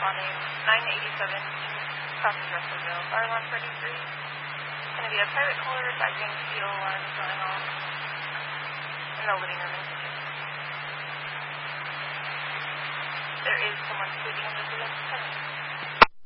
responding 987 South Russellville. Fire alarm 33. It's going to be a private caller advising CO alarm is going off in the living room and kitchen. There is someone sleeping in the residence.